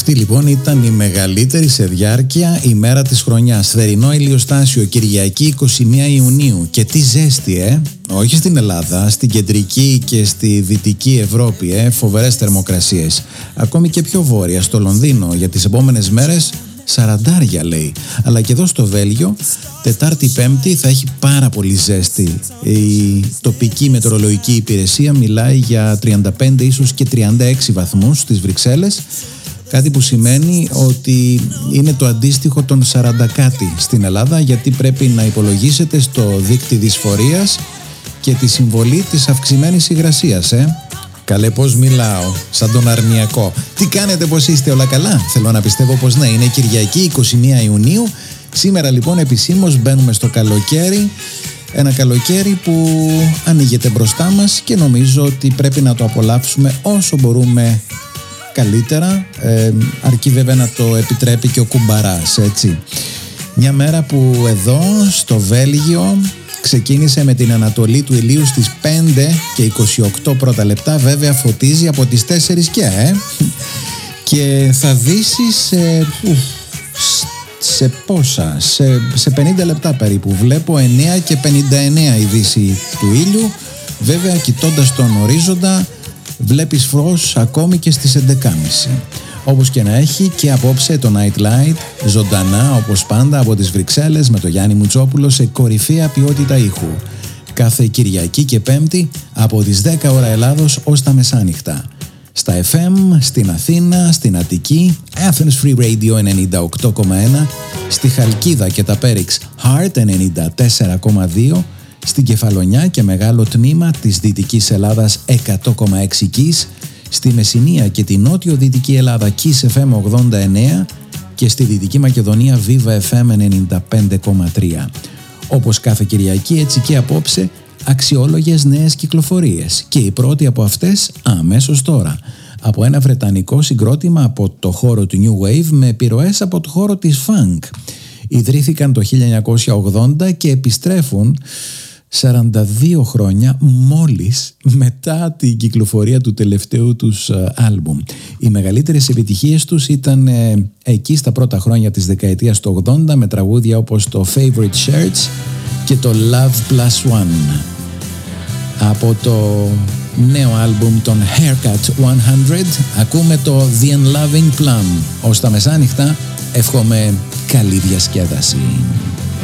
Αυτή λοιπόν ήταν η μεγαλύτερη σε διάρκεια ημέρα της χρονιάς. Θερινό ηλιοστάσιο, Κυριακή 21 Ιουνίου. Και τι ζέστη, όχι στην Ελλάδα, στην κεντρική και στη δυτική Ευρώπη, φοβερές θερμοκρασίες. Ακόμη και πιο βόρεια, στο Λονδίνο, για τις επόμενες μέρες 40 λέει. Αλλά και εδώ στο Βέλγιο, Τετάρτη Πέμπτη θα έχει πάρα πολύ ζέστη. Η τοπική μετεωρολογική υπηρεσία μιλάει για 35 ίσως και 36 βαθμούς στις Βρυξέλλες. Κάτι που σημαίνει ότι είναι το αντίστοιχο των 40 κάτι στην Ελλάδα, γιατί πρέπει να υπολογίσετε στο δείκτη δυσφορίας και τη συμβολή της αυξημένης υγρασίας. Καλέ, πώς μιλάω, σαν τον αρνιακό. Τι κάνετε, πώς είστε, όλα καλά? Θέλω να πιστεύω πως ναι, είναι Κυριακή 21 Ιουνίου. Σήμερα λοιπόν επισήμως μπαίνουμε στο καλοκαίρι. Ένα καλοκαίρι που ανοίγεται μπροστά μας και νομίζω ότι πρέπει να το απολαύσουμε όσο μπορούμε καλύτερα, αρκεί βέβαια να το επιτρέπει και ο κουμπαράς, έτσι. Μια μέρα που εδώ στο Βέλγιο ξεκίνησε με την ανατολή του ηλίου στις 5 και 28 πρώτα λεπτά, βέβαια φωτίζει από τις 4 και θα δύσεις σε πόσα, σε 50 λεπτά περίπου. Βλέπω 9 και 59 η δύση του ήλιου. Βέβαια κοιτώντας τον ορίζοντα βλέπεις φως ακόμη και στις 11.30. Όπως και να έχει, και απόψε το Night Light ζωντανά όπως πάντα από τις Βρυξέλλες με το Γιάννη Μουτσόπουλο σε κορυφαία ποιότητα ήχου. Κάθε Κυριακή και Πέμπτη από τις 10 ώρα Ελλάδος ως τα μεσάνυχτα. Στα FM, στην Αθήνα, στην Αττική, Athens Free Radio 98,1, στη Χαλκίδα και τα Πέριξ Heart 94,2, στην Κεφαλονιά και μεγάλο τμήμα της Δυτικής Ελλάδας 100,6 Kiss, στη Μεσσηνία και τη νότιο-δυτική Ελλάδα Kiss FM 89 και στη Δυτική Μακεδονία Viva FM 95,3. Όπως κάθε Κυριακή, έτσι και απόψε, αξιόλογες νέες κυκλοφορίες, και η πρώτη από αυτές αμέσως τώρα, από ένα βρετανικό συγκρότημα από το χώρο του New Wave με επιρροές από το χώρο της Funk. Ιδρύθηκαν το 1980 και επιστρέφουν 42 χρόνια μόλις μετά την κυκλοφορία του τελευταίου τους άλμπουμ. Οι μεγαλύτερες επιτυχίες τους ήταν εκεί στα πρώτα χρόνια της δεκαετίας του 80 με τραγούδια όπως το Favorite Shirts και το Love Plus One. Από το νέο άλμπουμ των Haircut 100 ακούμε το The Unloving Plum. Ως τα μεσάνυχτα εύχομαι καλή διασκέδαση.